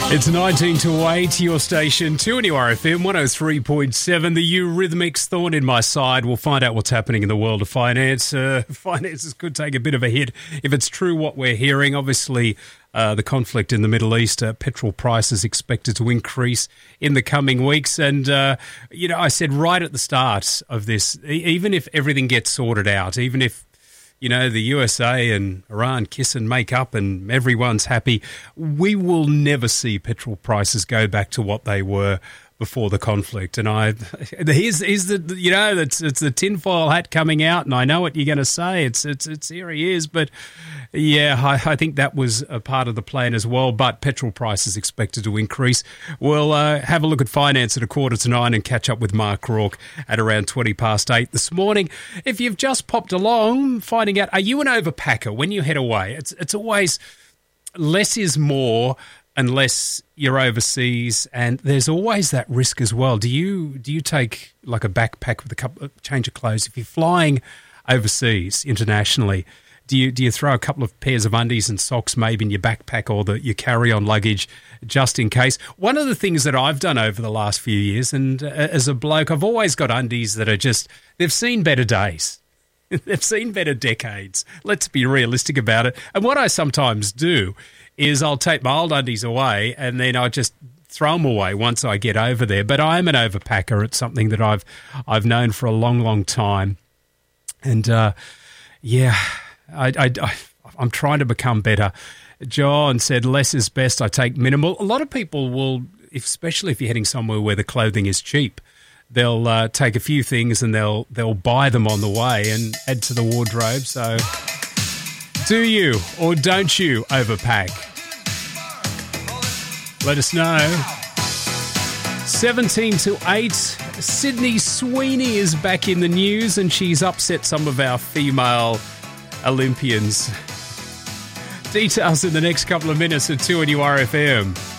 It's 19 to 8, your station, 2NURFM 103.7. The Eurythmics, thorn in my side. We'll find out what's happening in the world of finance. Finances could take a bit of a hit if it's true what we're hearing. Obviously, the conflict in the Middle East, petrol prices expected to increase in the coming weeks. And, I said right at the start of this, even if everything gets sorted out, even if the USA and Iran kiss and make up and everyone's happy, we will never see petrol prices go back to what they were before the conflict. And here's the, it's the tinfoil hat coming out, and I know what you're going to say. It's here he is, but yeah, I think that was a part of the plan as well. But petrol prices expected to increase. We'll have a look at finance at 8:45 and catch up with Mark Rourke at around 8:20 this morning. If you've just popped along, finding out, are you an overpacker when you head away? It's always less is more unless you're overseas, and there's always that risk as well. Do you take like a backpack with a change of clothes if you're flying overseas internationally? Do you throw a couple of pairs of undies and socks maybe in your backpack or your carry-on luggage just in case? One of the things that I've done over the last few years, and as a bloke, I've always got undies that are just, they've seen better days. They've seen better decades. Let's be realistic about it. And what I sometimes do is I'll take my old undies away and then I just throw them away once I get over there. But I'm an overpacker. It's something that I've known for a long, long time. And, I'm trying to become better. John said, less is best. I take minimal. A lot of people will, especially if you're heading somewhere where the clothing is cheap, they'll take a few things and they'll buy them on the way and add to the wardrobe. So do you or don't you overpack? Let us know. 17 to 8. Sydney Sweeney is back in the news and she's upset some of our female Olympians. Details in the next couple of minutes at 2NURFM.